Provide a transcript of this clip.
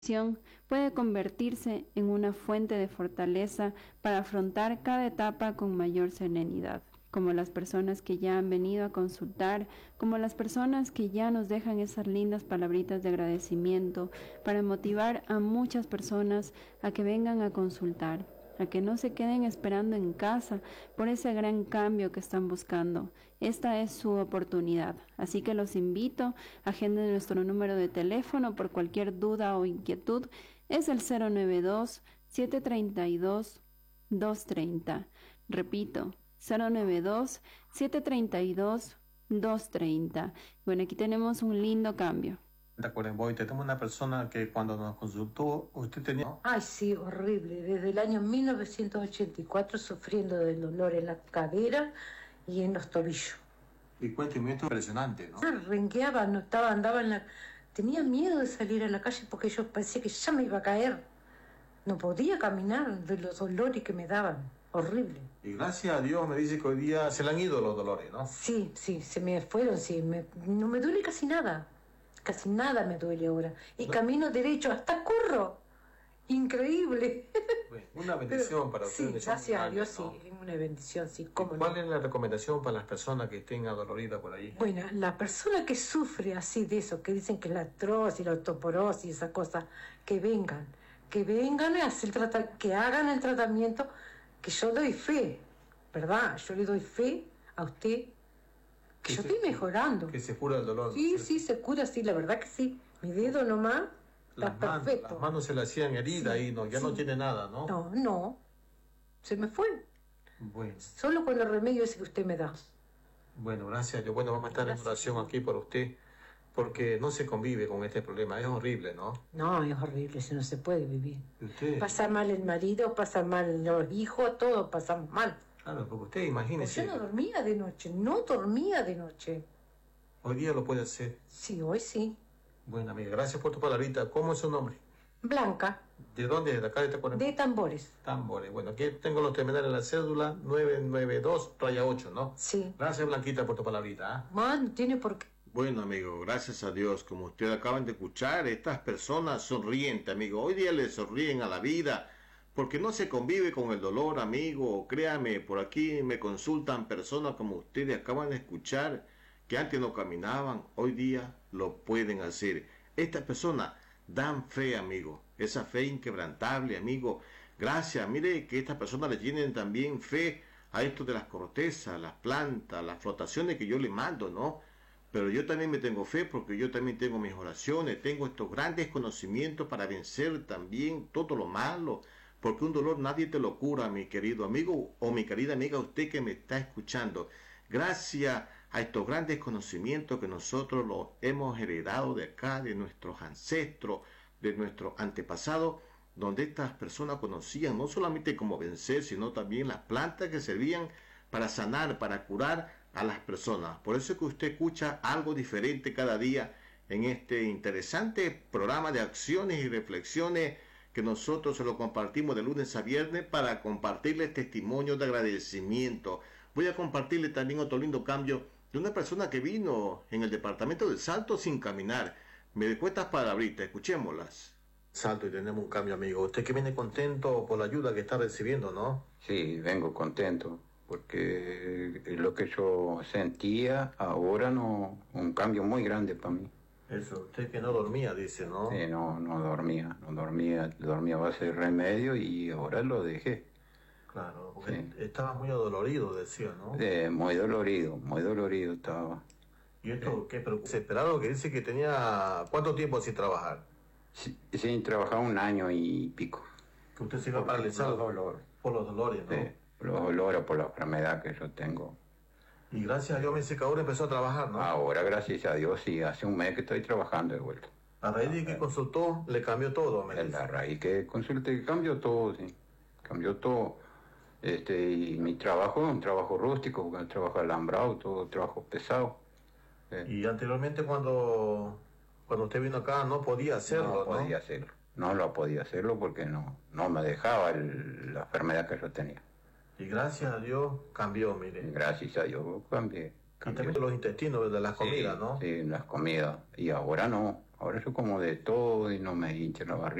puede convertirse en una fuente de fortaleza para afrontar cada etapa con mayor serenidad, como las personas que ya han venido a consultar, como las personas que ya nos dejan esas lindas palabritas de agradecimiento para motivar a muchas personas a que vengan a consultar, a que no se queden esperando en casa por ese gran cambio que están buscando. Esta es su oportunidad, así que los invito, agenden nuestro número de teléfono por cualquier duda o inquietud, es el 092-732-230. Repito, 092-732-230. Bueno, aquí tenemos un lindo cambio. De acuerdo, voy. Tenemos una persona que cuando nos consultó, usted tenía... Ay, sí, horrible. Desde el año 1984 sufriendo del dolor en la cadera y en los tobillos. Y cuénteme, esto es impresionante, ¿no? Renqueaba, no estaba, andaba en la... Tenía miedo de salir a la calle porque yo parecía que ya me iba a caer. No podía caminar de los dolores que me daban. Horrible. Y gracias a Dios me dice que hoy día se le han ido los dolores, ¿no? Sí, se me fueron, sí. No me duele casi nada. Casi nada me duele ahora. Y camino derecho, hasta corro. Increíble. Bueno, una bendición para sí, ustedes. Gracias a Dios, ¿no? Sí, una bendición, sí. ¿Cuál es la recomendación para las personas que estén adoloridas por ahí? Bueno, la persona que sufre así de eso, que dicen que la artrosis, la osteoporosis, esa cosa, que vengan a hacer que hagan el tratamiento, que yo doy fe, ¿verdad? Yo le doy fe a usted. Que yo estoy mejorando. Que se cura el dolor. Sí, se cura, sí, la verdad que sí. Mi dedo nomás está perfecto. Las manos se le hacían heridas y no tiene nada, ¿no? No. Se me fue. Bueno. Solo con el remedio ese que usted me da. Bueno, gracias. Bueno, vamos a estar en oración aquí por usted, porque no se convive con este problema. Es horrible, ¿no? No, es horrible, si no se puede vivir. ¿Usted? Pasa mal el marido, pasa mal los hijos, todos pasamos mal. Claro, porque usted imagínese... Yo no dormía de noche. ¿Hoy día lo puede hacer? Sí, hoy sí. Bueno, amiga, gracias por tu palabrita. ¿Cómo es su nombre? Blanca. ¿De dónde? ¿De acá de Tacuarembó? De Tambores. Tambores. Bueno, aquí tengo los terminales de la cédula 992-8, ¿no? Sí. Gracias, Blanquita, por tu palabrita. No tiene por qué. Bueno, amigo, gracias a Dios. Como ustedes acaban de escuchar, estas personas sonrientes, amigo. Hoy día les sonríen a la vida. Porque no se convive con el dolor, amigo. Créame, por aquí me consultan personas como ustedes acaban de escuchar, que antes no caminaban, hoy día lo pueden hacer. Estas personas dan fe, amigo. Esa fe inquebrantable, amigo. Gracias. Mire que estas personas le tienen también fe a esto de las cortezas, las plantas, las flotaciones que yo le mando, ¿no? Pero yo también me tengo fe porque yo también tengo mis oraciones, tengo estos grandes conocimientos para vencer también todo lo malo. Porque un dolor nadie te lo cura, mi querido amigo o mi querida amiga, usted que me está escuchando. Gracias a estos grandes conocimientos que nosotros los hemos heredado de acá, de nuestros ancestros, de nuestros antepasados, donde estas personas conocían no solamente cómo vencer, sino también las plantas que servían para sanar, para curar a las personas. Por eso es que usted escucha algo diferente cada día en este interesante programa de acciones y reflexiones que nosotros se lo compartimos de lunes a viernes para compartirles testimonios de agradecimiento. Voy a compartirle también otro lindo cambio de una persona que vino en el departamento del Salto sin caminar. Me dejó estas palabritas, escuchémoslas. Salto, y tenemos un cambio, amigo. Usted que viene contento por la ayuda que está recibiendo, ¿no? Sí, vengo contento, porque lo que yo sentía ahora un cambio muy grande para mí. Eso, usted que no dormía, dice, ¿no? Sí, no dormía a base de remedio y ahora lo dejé. Claro, porque sí. Estaba muy adolorido, decía, ¿no? Muy dolorido estaba. ¿Y esto qué? Pero desesperado, que dice que tenía... ¿Cuánto tiempo sin trabajar? Sin trabajar 1 año y pico. Que usted se iba paralizado por los dolores, ¿no? Sí, por los dolores, por la enfermedad que yo tengo. Y gracias a Dios me dice que ahora empezó a trabajar, ¿no? Ahora, gracias a Dios, sí, hace 1 mes que estoy trabajando de vuelta. A raíz de que consultó, le cambió todo, me dice. A raíz que consulté, cambió todo, sí. Cambió todo. Y mi trabajo es un trabajo rústico, un trabajo alambrado, todo trabajo pesado. Y anteriormente cuando usted vino acá no podía hacerlo, ¿no? No lo podía hacerlo porque no me dejaba la enfermedad que yo tenía. Y gracias a Dios cambió, mire. Gracias a Dios cambié. Y también los intestinos de las comidas, ¿no? Sí, las comidas. Y ahora no. Ahora yo como de todo y no me hincha la barriga.